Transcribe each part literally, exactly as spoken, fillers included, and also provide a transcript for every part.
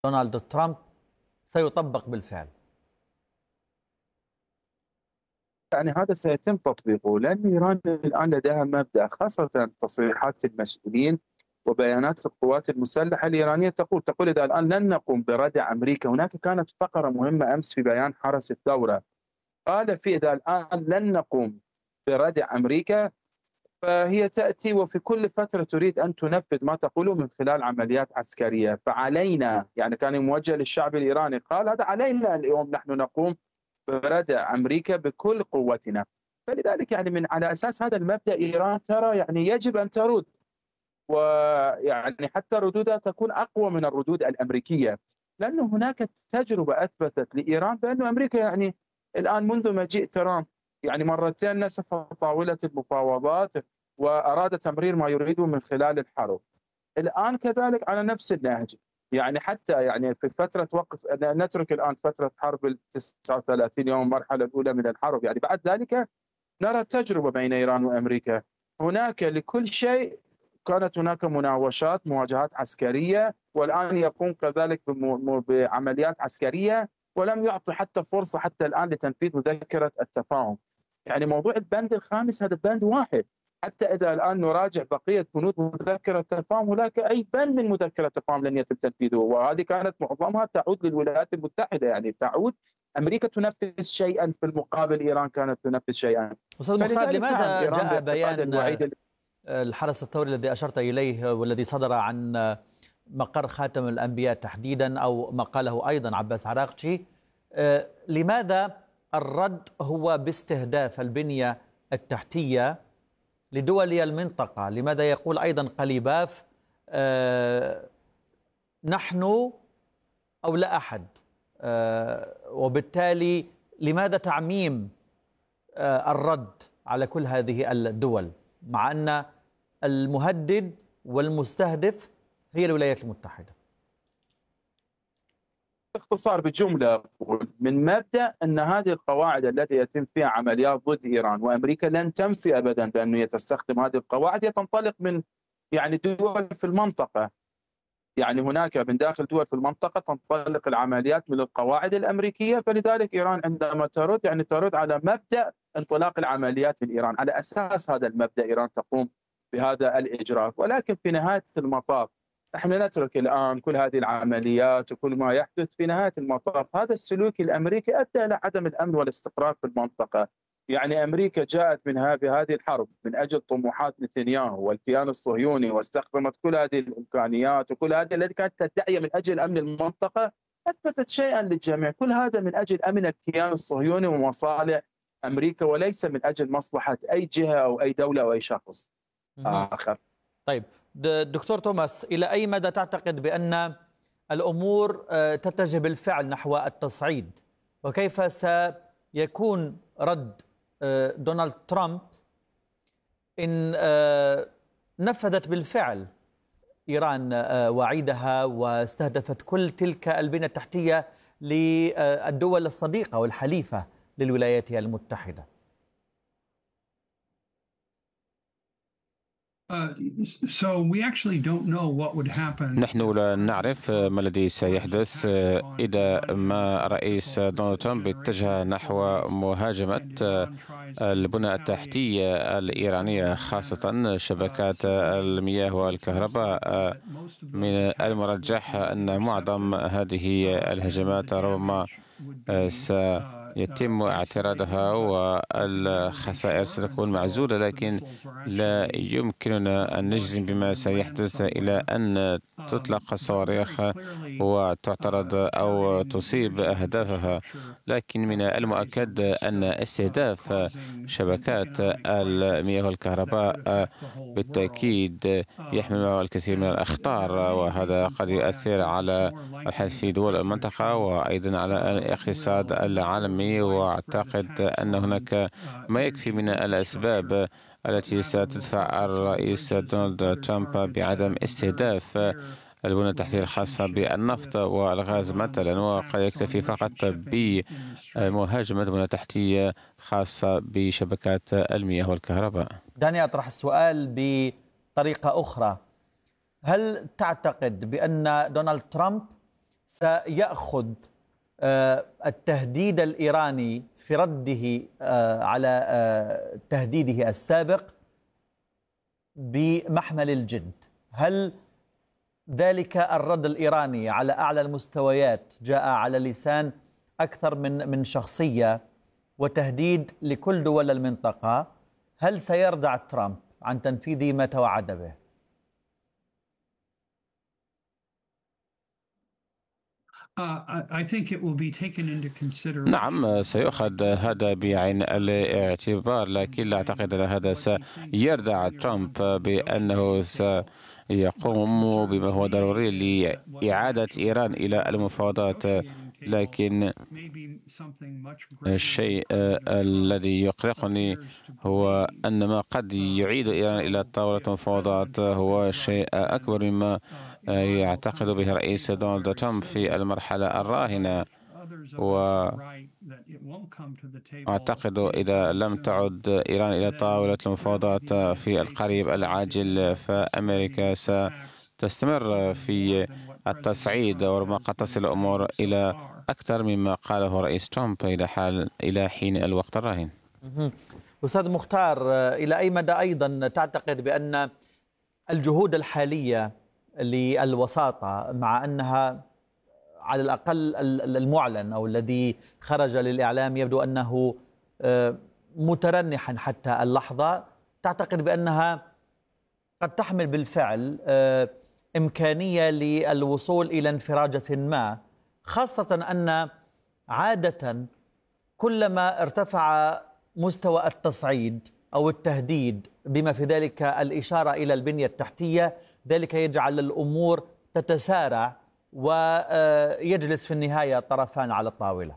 دونالد ترامب سيطبق بالفعل؟ يعني هذا سيتم تطبيقه، لأن إيران الآن لديها مبدأ، خاصة تصريحات المسؤولين وبيانات القوات المسلحة الإيرانية تقول تقول إذا الآن لن نقوم بردع أمريكا. هناك كانت فقرة مهمة أمس في بيان حرس الثورة، قال في إذا الآن لن نقوم بردع أمريكا فهي تأتي وفي كل فترة تريد أن تنفذ ما تقوله من خلال عمليات عسكرية، فعلينا، يعني كان موجه للشعب الإيراني، قال هذا علينا اليوم نحن نقوم بردع أمريكا بكل قوتنا. فلذلك يعني من على أساس هذا المبدأ إيران ترى يعني يجب أن ترد، ويعني حتى ردودها تكون أقوى من الردود الأمريكية، لأن هناك تجربة أثبتت لإيران بأن أمريكا يعني الآن منذ مجيء ترامب يعني مرتين نسف طاولة المفاوضات وأراد تمرير ما يريده من خلال الحرب. الآن كذلك على نفس النهج، يعني حتى يعني في فترة وقف، نترك الآن فترة حرب ال تسعة وثلاثين يوم المرحلة الأولى من الحرب، يعني بعد ذلك نرى تجربة بين إيران وأمريكا. هناك لكل شيء كانت هناك مناوشات، مواجهات عسكرية، والآن يقوم كذلك بعمليات عسكرية، ولم يعطي حتى فرصة حتى الآن لتنفيذ مذكرة التفاهم. يعني موضوع البند الخامس هذا بند واحد، حتى إذا الآن نراجع بقية بنود مذكرة التفاهم هناك أي بند من مذكرة التفاهم لن يتم تنفيذه، وهذه كانت معظمها تعود للولايات المتحدة، يعني تعود أمريكا تنفذ شيئا في المقابل إيران كانت تنفذ شيئا. أستاذ مختار، لماذا نعم جاء بيان الوعيد الحرس الثوري الذي أشرت إليه والذي صدر عن مقر خاتم الأنبياء تحديدا، أو ما قاله أيضا عباس عراقجي، لماذا الرد هو باستهداف البنية التحتية لدول المنطقة؟ لماذا يقول أيضا قليباف آه نحن أو لا أحد؟ آه وبالتالي لماذا تعميم آه الرد على كل هذه الدول، مع أن المهدد والمستهدف هي الولايات المتحدة؟ باختصار بجملة من مبدأ أن هذه القواعد التي يتم فيها عمليات ضد إيران وأمريكا لن تنفي أبدا بأنه تستخدم هذه القواعد، هي تنطلق من يعني دول في المنطقة، يعني هناك من داخل دول في المنطقة تنطلق العمليات من القواعد الأمريكية. فلذلك إيران عندما ترد يعني ترد على مبدأ انطلاق العمليات من إيران، على أساس هذا المبدأ إيران تقوم بهذا الإجراء. ولكن في نهاية المطاف احنا نترك الآن كل هذه العمليات وكل ما يحدث، في نهاية المطاف هذا السلوك الأمريكي أدى إلى عدم الأمن والاستقرار في المنطقة. يعني أمريكا جاءت من هذه الحرب من أجل طموحات نتنياهو والكيان الصهيوني، واستخدمت كل هذه الإمكانيات وكل هذه التي كانت تدعي من أجل أمن المنطقة، أثبتت شيئا للجميع، كل هذا من أجل أمن الكيان الصهيوني ومصالح أمريكا، وليس من أجل مصلحة أي جهة أو أي دولة أو أي شخص آخر. طيب دكتور توماس، إلى أي مدى تعتقد بأن الأمور تتجه بالفعل نحو التصعيد، وكيف سيكون رد دونالد ترامب إن نفذت بالفعل إيران وعيدها واستهدفت كل تلك البنية التحتية للدول الصديقة والحليفة للولايات المتحدة؟ نحن لا نعرف ما الذي سيحدث إذا ما رئيس دونالد ترامب اتجه نحو مهاجمة البنى التحتية الإيرانية، خاصة شبكات المياه والكهرباء. من المرجح أن معظم هذه الهجمات ربما سيتم اعتراضها والخسائر ستكون معزولة، لكن لا يمكننا أن نجزم بما سيحدث إلى أن تطلق الصواريخ وتعترض أو تصيب أهدافها. لكن من المؤكد أن استهداف شبكات المياه والكهرباء بالتأكيد يحمل معه الكثير من الأخطار، وهذا قد يؤثر على الحال في دول المنطقة وأيضا على الاقتصاد العالمي. واعتقد أن هناك ما يكفي من الأسباب التي ستدفع الرئيس دونالد ترامب بعدم استهداف البنى التحتية الخاصة بالنفط والغاز مثلا، وقد يكتفي فقط بمهاجمة بنى تحتية خاصة بشبكات المياه والكهرباء. دعني أطرح السؤال بطريقة أخرى، هل تعتقد بأن دونالد ترامب سيأخذ التهديد الإيراني في رده على تهديده السابق بمحمل الجد؟ هل ذلك الرد الإيراني على أعلى المستويات جاء على لسان أكثر من من شخصية وتهديد لكل دول المنطقة؟ هل سيردع ترامب عن تنفيذ ما توعد به؟ نعم، سيؤخذ هذا بعين الاعتبار، لكن لا أعتقد أن هذا سيردع ترامب بأنه سيقوم بما هو ضروري لإعادة إيران إلى المفاوضات. لكن الشيء الذي يقلقني هو أن ما قد يعيد إيران إلى طاولة المفاوضات هو شيء أكبر مما يعتقد به رئيس دونالد ترامب في المرحلة الراهنة. وأعتقد إذا لم تعد إيران إلى طاولة المفاوضات في القريب العاجل فأمريكا ستستمر في التصعيد، وربما قد تصل الأمور إلى أكثر مما قاله رئيس ترامب إلى حال إلى حين الوقت الراهن. أستاذ مختار، إلى أي مدى أيضا تعتقد بأن الجهود الحالية للوساطة، مع أنها على الأقل المعلن أو الذي خرج للإعلام يبدو أنه مترنحا حتى اللحظة، تعتقد بأنها قد تحمل بالفعل إمكانية للوصول إلى انفراجة ما، خاصة أن عادة كلما ارتفع مستوى التصعيد أو التهديد بما في ذلك الإشارة إلى البنية التحتية، ذلك يجعل الأمور تتسارع ويجلس في النهاية الطرفان على الطاولة.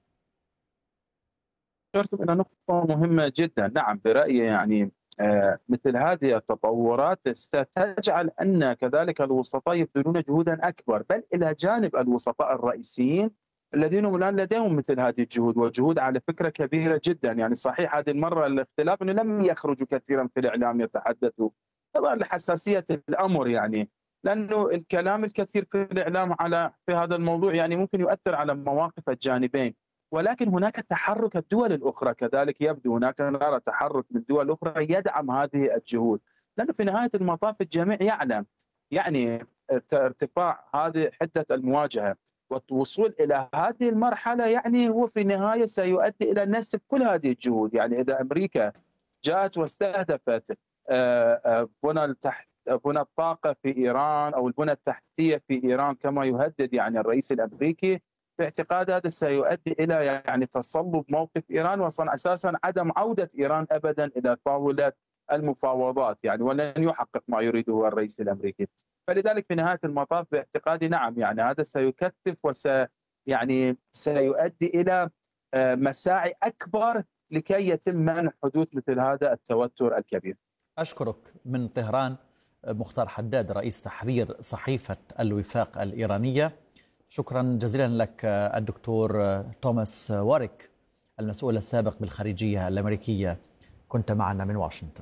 أشرتم إلى نقطة مهمة جدا. نعم، برأيي يعني آه مثل هذه التطورات ستجعل أن كذلك الوسطاء يبذلون جهودا أكبر، بل إلى جانب الوسطاء الرئيسيين الذين هم الآن لديهم مثل هذه الجهود، وجهود على فكرة كبيرة جدا. يعني صحيح هذه المرة الاختلاف أنه لم يخرجوا كثيرا في الإعلام يتحدثوا طبعا لحساسية الأمر، يعني لأنه الكلام الكثير في الإعلام على في هذا الموضوع يعني ممكن يؤثر على مواقف الجانبين. ولكن هناك تحرك الدول الأخرى كذلك، يبدو هناك نرى تحرك من دول أخرى يدعم هذه الجهود، لأنه في نهاية المطاف الجميع يعلم يعني ارتفاع هذه حدة المواجهة والوصول إلى هذه المرحلة يعني هو في النهاية سيؤدي إلى نسف كل هذه الجهود. يعني إذا أمريكا جاءت واستهدفت بنى التحت بنى الطاقة في إيران أو البنى التحتية في إيران كما يهدد يعني الرئيس الأمريكي، باعتقاد هذا سيؤدي إلى يعني تصلب موقف إيران، وصنع أساسا عدم عودة إيران أبدا إلى طاولة المفاوضات يعني، ولن يحقق ما يريده الرئيس الأمريكي. فلذلك في نهاية المطاف باعتقادي نعم يعني هذا سيكثف وس يعني سيؤدي إلى مساعي أكبر لكي يتم منع حدوث مثل هذا التوتر الكبير. أشكرك من طهران مختار حداد، رئيس تحرير صحيفة الوفاق الإيرانية. شكرا جزيلا لك الدكتور توماس واريك، المسؤول السابق بالخارجية الأمريكية، كنت معنا من واشنطن.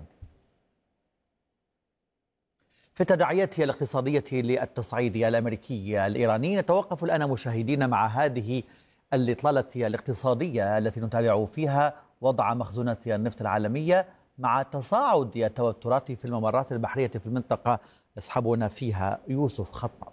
في التداعيات الاقتصادية للتصعيد الأمريكي الإيراني، نتوقف الآن مشاهدين مع هذه الإطلالة الاقتصادية التي نتابع فيها وضع مخزونات النفط العالمية مع تصاعد التوترات في الممرات البحرية في المنطقة. يصحبنا فيها يوسف خطاب.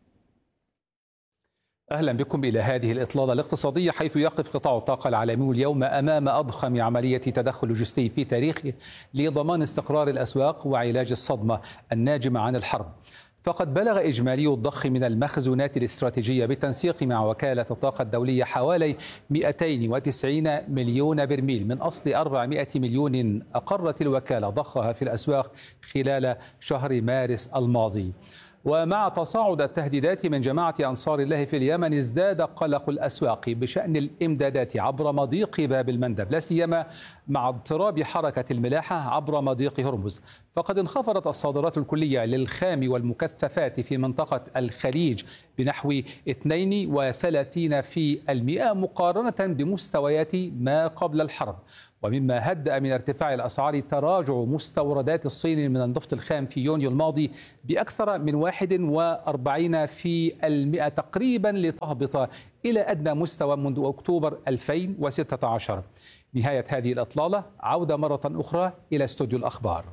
أهلا بكم إلى هذه الإطلالة الاقتصادية، حيث يقف قطاع الطاقة العالمي اليوم أمام أضخم عملية تدخل لوجستي في تاريخه لضمان استقرار الأسواق وعلاج الصدمة الناجمة عن الحرب. فقد بلغ إجمالي الضخ من المخزونات الاستراتيجية بالتنسيق مع وكالة الطاقة الدولية حوالي مئتين وتسعين مليون برميل من أصل أربعمئة مليون أقرت الوكالة ضخها في الأسواق خلال شهر مارس الماضي. ومع تصاعد التهديدات من جماعة أنصار الله في اليمن، ازداد قلق الأسواق بشأن الإمدادات عبر مضيق باب المندب، لا سيما مع اضطراب حركة الملاحة عبر مضيق هرمز. فقد انخفضت الصادرات الكلية للخام والمكثفات في منطقة الخليج بنحو اثنين وثلاثين بالمئة مقارنة بمستويات ما قبل الحرب. ومما هدأ من ارتفاع الأسعار تراجع مستوردات الصين من النفط الخام في يونيو الماضي بأكثر من واحد وأربعين في المئة تقريبا لتهبط إلى أدنى مستوى منذ أكتوبر ألفين وستة عشر. نهاية هذه الإطلالة، عودة مرة أخرى إلى استوديو الأخبار.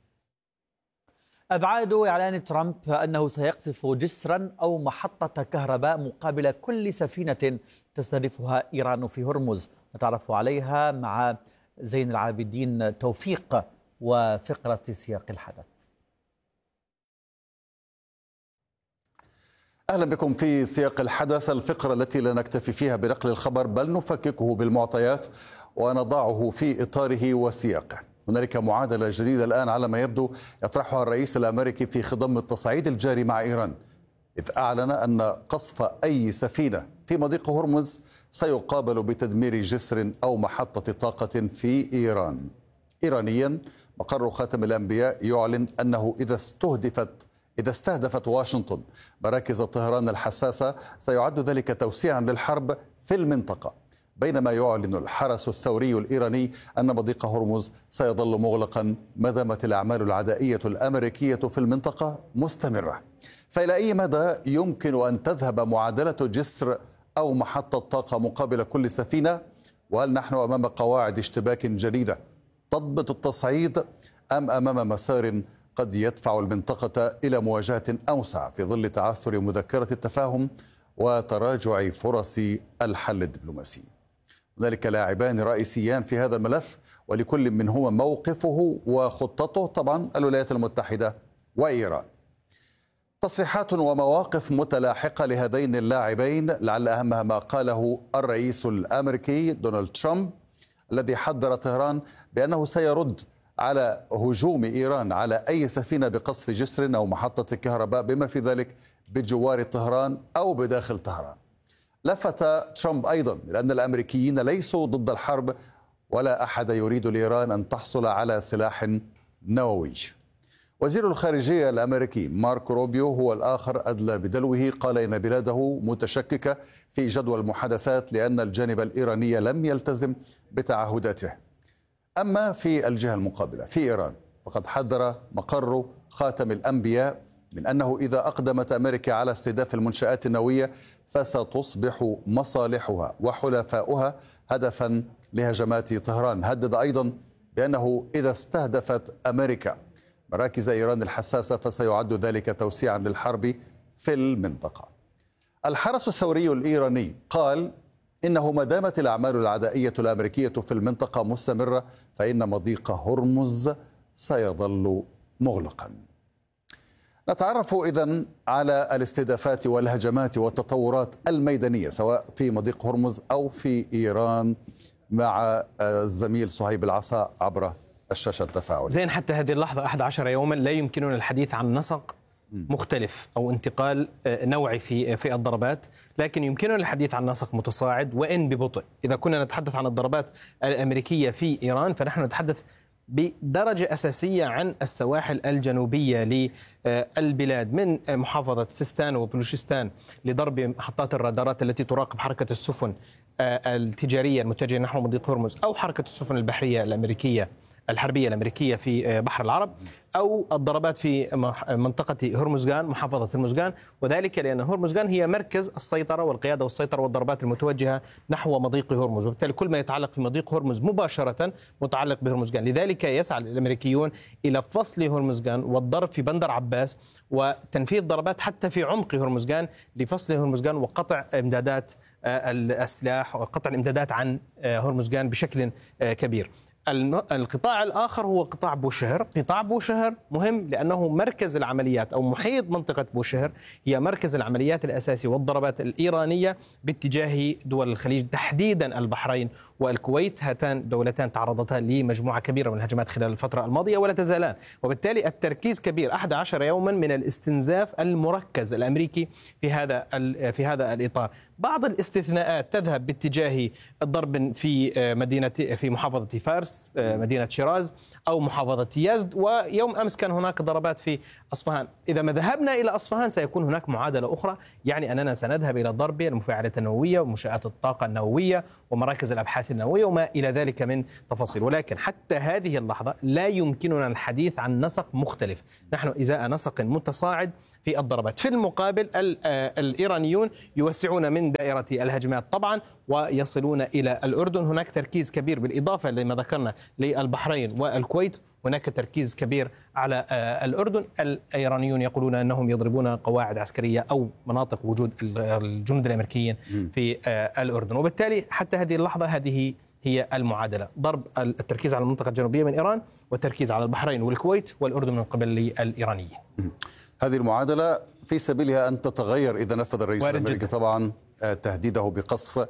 أبعاد إعلان ترامب أنه سيقصف جسرا أو محطة كهرباء مقابل كل سفينة تستهدفها إيران في هرمز، نتعرف عليها مع زين العابدين توفيق وفقرة سياق الحدث. أهلا بكم في سياق الحدث، الفقرة التي لا نكتفي فيها بنقل الخبر بل نفككه بالمعطيات ونضعه في إطاره وسياقه. هنالك معادلة جديدة الآن على ما يبدو يطرحها الرئيس الأمريكي في خضم التصعيد الجاري مع إيران، إذ أعلن أن قصف أي سفينة في مضيق هرمز سيقابل بتدمير جسر أو محطة طاقة في إيران. إيرانيا مقر خاتم الأنبياء يعلن أنه إذا استهدفت إذا استهدفت واشنطن مراكز طهران الحساسة سيعد ذلك توسيعا للحرب في المنطقة، بينما يعلن الحرس الثوري الإيراني أن مضيق هرمز سيظل مغلقا ما دامت الأعمال العدائية الأمريكية في المنطقة مستمرة. فإلى أي مدى يمكن أن تذهب معادلة جسر أو محطة طاقة مقابل كل سفينة؟ وهل نحن أمام قواعد اشتباك جديدة تضبط التصعيد أم أمام مسار قد يدفع المنطقة إلى مواجهة أوسع في ظل تعثر مذكرة التفاهم وتراجع فرص الحل الدبلوماسي؟ هنالك لاعبان رئيسيان في هذا الملف ولكل منهما موقفه وخطته، طبعا الولايات المتحدة وإيران. تصريحات ومواقف متلاحقة لهذين اللاعبين، لعل أهمها ما قاله الرئيس الأمريكي دونالد ترامب الذي حذر طهران بأنه سيرد على هجوم إيران على أي سفينة بقصف جسر أو محطة كهرباء بما في ذلك بجوار طهران أو بداخل طهران. لفت ترامب أيضا لأن الأمريكيين ليسوا ضد الحرب ولا أحد يريد لإيران أن تحصل على سلاح نووي. وزير الخارجية الأمريكي ماركو روبيو هو الآخر أدلى بدلوه، قال إن بلاده متشككة في جدوى المحادثات لأن الجانب الإيراني لم يلتزم بتعهداته. أما في الجهة المقابلة في إيران فقد حذر مقر خاتم الأنبياء من أنه إذا أقدمت أمريكا على استهداف المنشآت النووية فستصبح مصالحها وحلفاؤها هدفا لهجمات طهران. هدد أيضا بأنه إذا استهدفت أمريكا مراكز إيران الحساسة فسيعد ذلك توسيعا للحرب في المنطقة. الحرس الثوري الإيراني قال إنه ما دامت الأعمال العدائية الأمريكية في المنطقة مستمرة فإن مضيق هرمز سيظل مغلقا. نتعرف إذن على الاستهدافات والهجمات والتطورات الميدانية سواء في مضيق هرمز أو في إيران مع الزميل صهيب العصا عبر الشاشة التفاعلية. زين، حتى هذه اللحظة أحد عشر يوما لا يمكننا الحديث عن نسق مختلف أو انتقال نوعي في في الضربات، لكن يمكننا الحديث عن نسق متصاعد وإن ببطء. إذا كنا نتحدث عن الضربات الأمريكية في إيران فنحن نتحدث بدرجة أساسية عن السواحل الجنوبية للبلاد من محافظة سيستان وبلوشستان لضرب محطات الرادارات التي تراقب حركة السفن التجارية المتجهة نحو مضيق هرمز أو حركة السفن البحرية الأمريكية الحربية الأمريكية في بحر العرب أو الضربات في منطقة هرمزغان محافظة هرمزغان، وذلك لأن هرمزغان هي مركز السيطرة والقيادة والسيطرة والضربات المتوجهة نحو مضيق هرمز، وبالتالي كل ما يتعلق في مضيق هرمز مباشرة متعلق بهرمزغان. لذلك يسعى الأمريكيون إلى فصل هرمزغان والضرب في بندر عباس وتنفيذ ضربات حتى في عمق هرمزغان لفصل هرمزغان وقطع إمدادات السلاح وقطع الإمدادات عن هرمزغان بشكل كبير. القطاع الآخر هو قطاع بوشهر. قطاع بوشهر مهم لأنه مركز العمليات أو محيط منطقة بوشهر هي مركز العمليات الأساسي والضربات الإيرانية باتجاه دول الخليج تحديدا البحرين والكويت. هاتان دولتان تعرضتا لمجموعة كبيرة من الهجمات خلال الفترة الماضية ولا تزالان، وبالتالي التركيز كبير أحد عشر يوما من الاستنزاف المركز الأمريكي في هذا في هذا الإطار. بعض الاستثناءات تذهب باتجاه الضرب في مدينة في محافظة فارس فارس مدينة شيراز أو محافظة يزد، ويوم أمس كان هناك ضربات في أصفهان. إذا ما ذهبنا إلى أصفهان سيكون هناك معادلة أخرى، يعني أننا سنذهب إلى ضرب المفاعلات النووية ومنشآت الطاقة النووية ومراكز الأبحاث النووية وما إلى ذلك من تفاصيل. ولكن حتى هذه اللحظة لا يمكننا الحديث عن نسق مختلف، نحن إزاء نسق متصاعد في الضربات. في المقابل الإيرانيون يوسعون من دائرة الهجمات طبعا ويصلون إلى الأردن. هناك تركيز كبير بالإضافة لما ذكرنا للبحرين والكويت، هناك تركيز كبير على الأردن. الإيرانيون يقولون أنهم يضربون قواعد عسكرية أو مناطق وجود الجنود الأمريكيين في الأردن. وبالتالي حتى هذه اللحظة هذه هي المعادلة، ضرب التركيز على المنطقة الجنوبية من إيران والتركيز على البحرين والكويت والأردن من قبل الإيرانيين. هذه المعادلة في سبيلها أن تتغير إذا نفذ الرئيس الأمريكي طبعا تهديده بقصف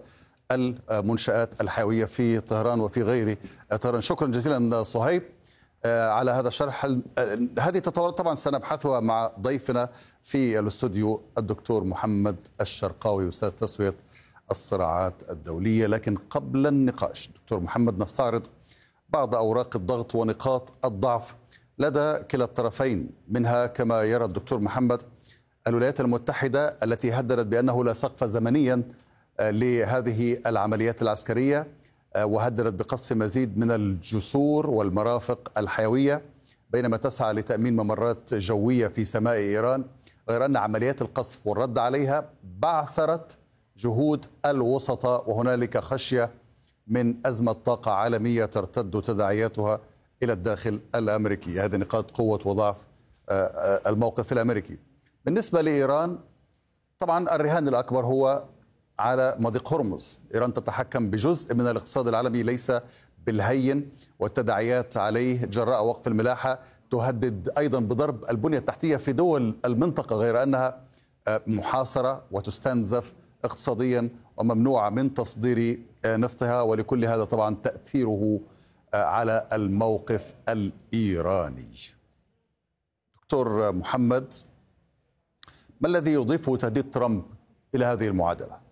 المنشآت الحيوية في طهران وفي غير طهران. شكرا جزيلا صهيب على هذا الشرح. هذه التطورات طبعا سنبحثها مع ضيفنا في الاستوديو الدكتور محمد الشرقاوي أستاذ تسوية الصراعات الدولية. لكن قبل النقاش دكتور محمد نستعرض بعض أوراق الضغط ونقاط الضعف لدى كلا الطرفين، منها كما يرى الدكتور محمد الولايات المتحدة التي هددت بأنه لا سقف زمنيا لهذه العمليات العسكرية، وهددت بقصف مزيد من الجسور والمرافق الحيوية بينما تسعى لتأمين ممرات جوية في سماء إيران، غير أن عمليات القصف والرد عليها بعثرت جهود الوسطاء، وهنالك خشية من أزمة طاقة عالمية ترتد تداعياتها إلى الداخل الأمريكي. هذه نقاط قوة وضعف الموقف الأمريكي. بالنسبة لإيران طبعا الرهان الأكبر هو على مضيق هرمز. إيران تتحكم بجزء من الاقتصاد العالمي ليس بالهين، والتداعيات عليه جراء وقف الملاحة تهدد أيضا بضرب البنية التحتية في دول المنطقة، غير أنها محاصرة وتستنزف اقتصاديا وممنوعة من تصدير نفطها، ولكل هذا طبعا تأثيره على الموقف الإيراني. دكتور محمد، ما الذي يضيفه تهديد ترامب إلى هذه المعادلة؟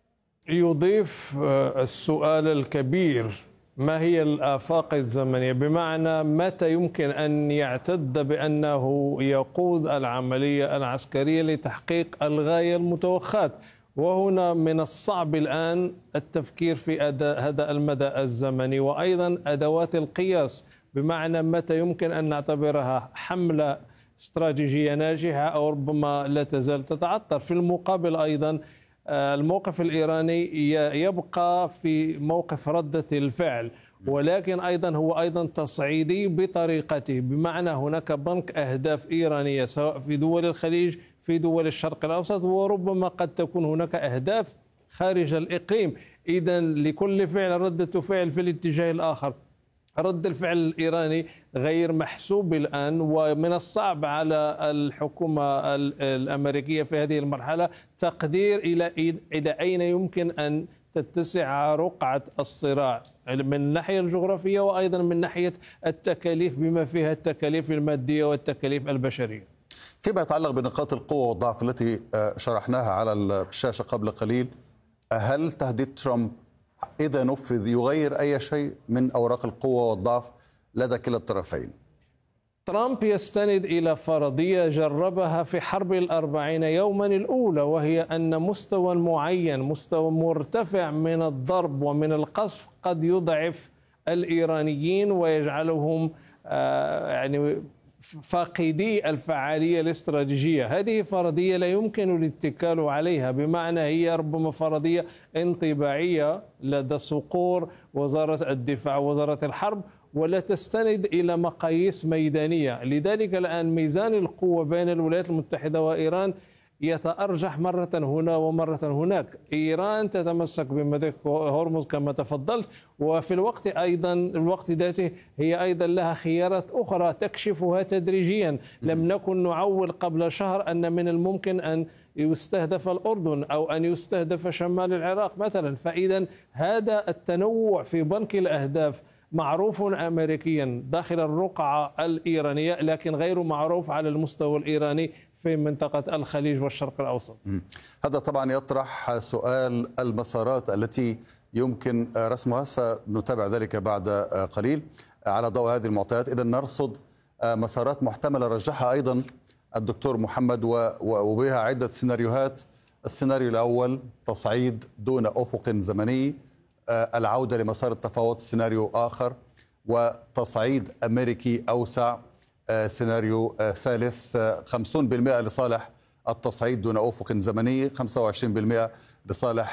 يضيف السؤال الكبير: ما هي الآفاق الزمنية؟ بمعنى متى يمكن أن يعتد بأنه يقود العملية العسكرية لتحقيق الغاية المتوخاة. وهنا من الصعب الآن التفكير في هذا المدى الزمني وأيضا أدوات القياس، بمعنى متى يمكن أن نعتبرها حملة استراتيجية ناجحة أو ربما لا تزال تتعطل. في المقابل أيضا الموقف الإيراني يبقى في موقف ردة الفعل، ولكن أيضا هو أيضا تصعيدي بطريقته، بمعنى هناك بنك أهداف إيرانية سواء في دول الخليج في دول الشرق الأوسط، وربما قد تكون هناك أهداف خارج الإقليم. إذا لكل فعل ردة فعل في الاتجاه الآخر. رد الفعل الإيراني غير محسوب الآن، ومن الصعب على الحكومة الأمريكية في هذه المرحلة تقدير إلى إلى أين يمكن أن تتسع رقعة الصراع من الناحية الجغرافية وأيضا من ناحية التكاليف بما فيها التكاليف المادية والتكاليف البشرية. فيما يتعلق بنقاط القوة والضعف التي شرحناها على الشاشة قبل قليل، هل تهديد ترامب إذا نفذ يغير أي شيء من أوراق القوة والضعف لدى كلا الطرفين؟ ترامب يستند إلى فرضية جربها في حرب الأربعين يوما الأولى، وهي أن مستوى معين، مستوى مرتفع من الضرب ومن القصف قد يضعف الإيرانيين ويجعلهم آه يعني فاقدي الفعالية الاستراتيجية. هذه فرضية لا يمكن الاتكال عليها، بمعنى هي ربما فرضية انطباعية لدى صقور وزارة الدفاع ووزارة الحرب، ولا تستند إلى مقاييس ميدانية. لذلك الآن ميزان القوة بين الولايات المتحدة وإيران يتأرجح مرة هنا ومرة هناك. إيران تتمسك بمضيق هرمز كما تفضلت، وفي الوقت أيضا الوقت ذاته هي أيضا لها خيارات أخرى تكشفها تدريجيا. لم نكن نعول قبل شهر أن من الممكن أن يستهدف الأردن أو أن يستهدف شمال العراق مثلا. فإذا هذا التنوع في بنك الأهداف معروف أمريكيا داخل الرقعة الإيرانية، لكن غير معروف على المستوى الإيراني في منطقة الخليج والشرق الأوسط. هذا طبعا يطرح سؤال المسارات التي يمكن رسمها، سنتابع ذلك بعد قليل على ضوء هذه المعطيات. إذا نرصد مسارات محتملة رجحها أيضا الدكتور محمد وبها عدة سيناريوهات. السيناريو الأول تصعيد دون أفق زمني، العودة لمسار التفاوض سيناريو آخر، وتصعيد أمريكي أوسع سيناريو ثالث، خمسين بالمئة لصالح التصعيد دون أفق زمني، خمسة وعشرين بالمئة لصالح